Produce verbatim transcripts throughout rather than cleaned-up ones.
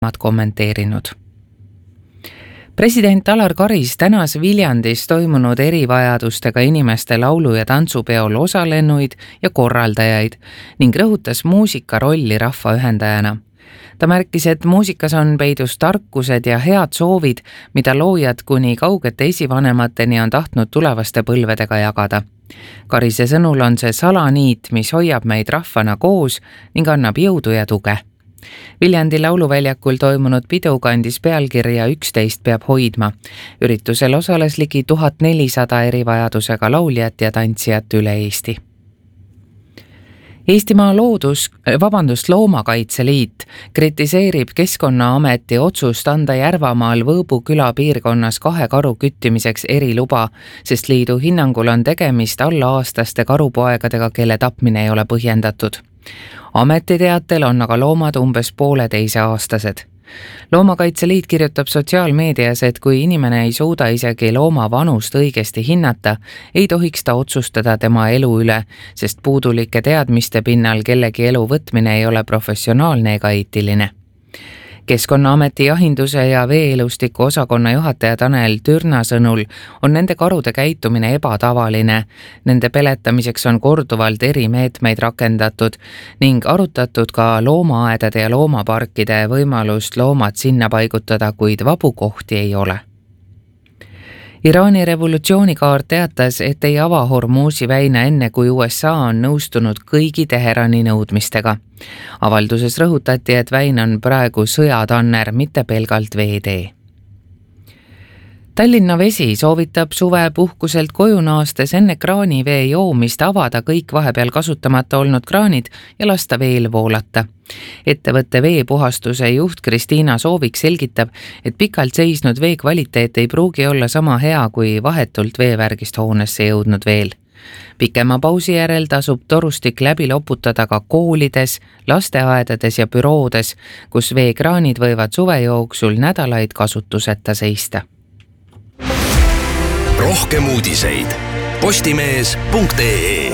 kommenteerinud. President Alar Karis tänas Viljandis toimunud erivajadustega inimeste laulu- ja tantsupeol osalenuid ja korraldajaid ning rõhutas muusika rolli rahva ühendajana. Ta märkis, et muusikas on peidus tarkused ja head soovid, mida loojad kuni kaugete esivanemateni on tahtnud tulevaste põlvedega jagada. Karise sõnul on see salaniit, mis hoiab meid rahvana koos ning annab jõudu ja tuge. Viljandi lauluväljakul toimunud pidu kandis pealkirja üksteist peab hoidma. Üritusel osales ligi tuhat nelisada erivajadusega lauljat ja tantsijat üle Eesti. Eestimaa loodus, vabandust, Loomakaitseliit kritiseerib Keskkonnaameti otsust anda Järvamaal Võõbu küla piirkonnas kahe karu küttimiseks eriluba, sest liidu hinnangul on tegemist alla-aastaste karupoegadega, kelle tapmine ei ole põhjendatud. Ameti teatel on aga loomad umbes pooleteise aastased. Loomakaitseliit kirjutab sotsiaalmeedias, et kui inimene ei suuda isegi looma vanust õigesti hinnata, ei tohiks ta otsustada tema elu üle, sest puudulike teadmiste pinnal kellegi elu võtmine ei ole professionaalne ega eetiline. Keskkonnaameti jahinduse ja veeelustiku osakonna juhataja Tanel Türna sõnul on nende karude käitumine ebatavaline. Nende peletamiseks on korduvalt erimeetmeid rakendatud ning arutatud ka loomaaedade ja loomaparkide võimalust loomad sinna paigutada, kuid vabu kohti ei ole. Iraani revolutsioonikaart teatas, et ei ava Hormuzi väina enne, kui U S A on nõustunud kõigi Teherani nõudmistega. Avalduses rõhutati, et väin on praegu sõjatanner, mitte pelgalt veetee. Tallinna Vesi soovitab suve puhkuselt koju naastes enne kraanivee joomist avada kõik vahepeal kasutamata olnud kraanid ja lasta veel voolata. Ettevõtte veepuhastuse juht Kristiina Soovik selgitab, et pikalt seisnud vee kvaliteet ei pruugi olla sama hea kui vahetult veevärgist hoonesse jõudnud veel. Pikema pausi järel tasub torustik läbi loputada ka koolides, lasteaedades ja büroodes, kus veekraanid võivad suve jooksul nädalaid kasutuseta seista. Rohkem uudiseid postimees punkt ee.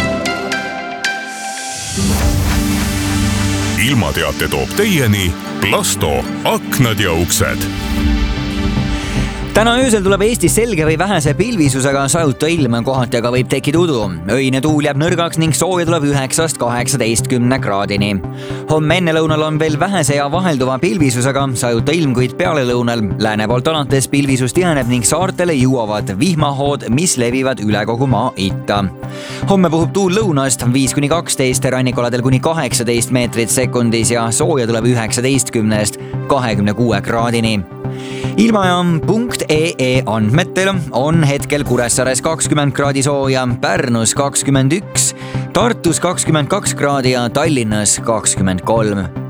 Ilmateate toob teieni Plasto aknad ja uksed. Täna öösel tuleb Eestis selge või vähese pilvisusega sajuta ilm, kohati aga võib tekkida udu. Öine tuul jääb nõrgaks ning sooja tuleb üheksast kaheksateistkümne kraadini. Homme ennelõunal on veel vähese ja vahelduva pilvisusega sajuta ilm, kuid pealelõunal lääne poolt alates pilvisus tiheneb ning saartele jõuavad vihmahood, mis levivad üle kogu maa itta. Homme puhub tuul lõunast viis kuni kaksteist, rannikoladel kuni kaheksateist meetrit sekundis ja sooja tuleb üheksateistkümnest kahekümne kuue kraadini. Ilmajaam punkt ee andmetel on hetkel Kuressaares kakskümmend kraadi sooja, Pärnus kakskümmend üks, Tartus kakskümmend kaks kraadi ja Tallinnas kakskümmend kolm.